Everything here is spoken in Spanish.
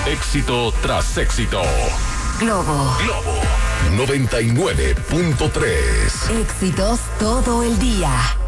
Éxito tras éxito. Globo 99.3. Éxitos todo el día.